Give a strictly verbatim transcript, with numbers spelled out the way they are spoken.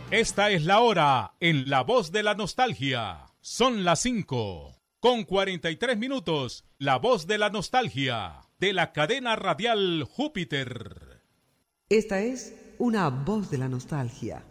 Esta es la hora en La Voz de la Nostalgia. Son las cinco con cuarenta y tres minutos. La Voz de la Nostalgia de la cadena radial Júpiter. Esta es una Voz de la Nostalgia.